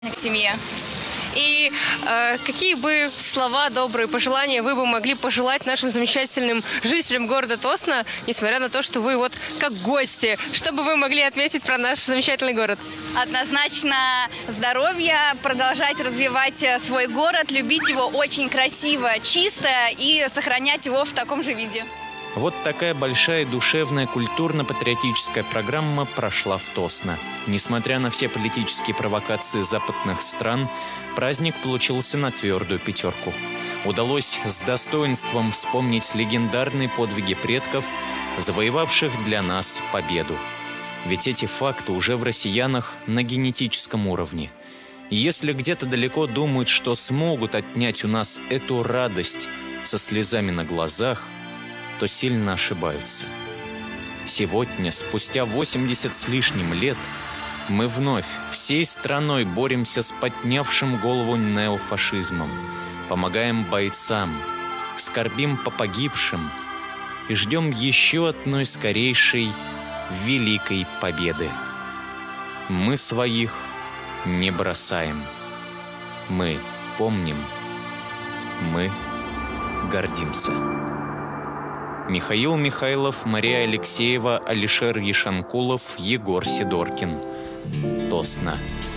к семье. И какие бы слова, добрые пожелания вы бы могли пожелать нашим замечательным жителям города Тосно, несмотря на то, что вы вот как гости, что бы вы могли отметить про наш замечательный город? Однозначно здоровья, продолжать развивать свой город, любить его очень красиво, чисто и сохранять его в таком же виде. Вот такая большая душевная культурно-патриотическая программа прошла в Тосно. Несмотря на все политические провокации западных стран, праздник получился на твердую пятерку. Удалось с достоинством вспомнить легендарные подвиги предков, завоевавших для нас победу. Ведь эти факты уже в россиянах на генетическом уровне. Если где-то далеко думают, что смогут отнять у нас эту радость со слезами на глазах, то сильно ошибаются. Сегодня, спустя 80 с лишним лет, мы вновь всей страной боремся с поднявшим голову неофашизмом, помогаем бойцам, скорбим по погибшим и ждем еще одной скорейшей великой победы. Мы своих не бросаем. Мы помним. Мы гордимся. Михаил Михайлов, Мария Алексеева, Алишер Ешанкулов, Егор Сидоркин. Тосно.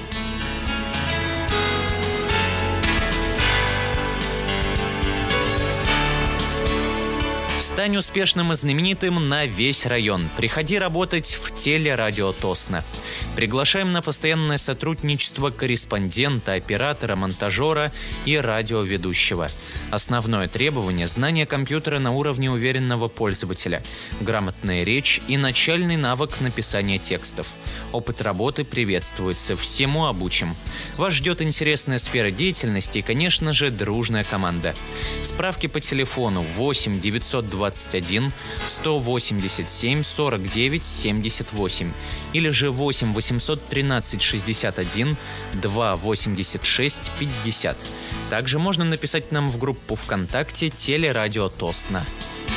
Стань успешным и знаменитым на весь район. Приходи работать в телерадио Тосно. Приглашаем на постоянное сотрудничество корреспондента, оператора, монтажера и радиоведущего. Основное требование – знание компьютера на уровне уверенного пользователя, грамотная речь и начальный навык написания текстов. Опыт работы приветствуется, всему обучим. Вас ждет интересная сфера деятельности и, конечно же, дружная команда. Справки по телефону 8 921 187 49 78 или же 8 813 61 2 86 50. Также можно написать нам в группу ВКонтакте «Телерадио Тосно».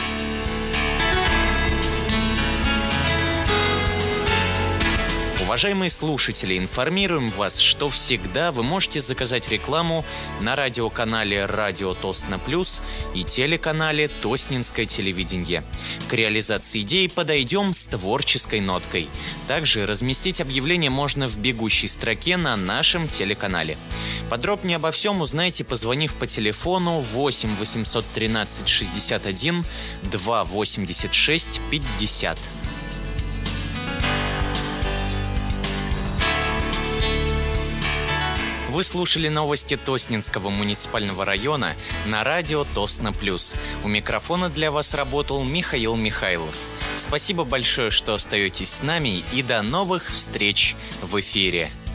Уважаемые слушатели, информируем вас, что всегда вы можете заказать рекламу на радиоканале «Радио Тосно Плюс» и телеканале «Тоснинское телевидение». К реализации идеи подойдем с творческой ноткой. Также разместить объявление можно в бегущей строке на нашем телеканале. Подробнее обо всем узнаете, позвонив по телефону 8 813 61 2 86 50. Вы слушали новости Тоснинского муниципального района на радио Тосно Плюс. У микрофона для вас работал Михаил Михайлов. Спасибо большое, что остаетесь с нами, и до новых встреч в эфире.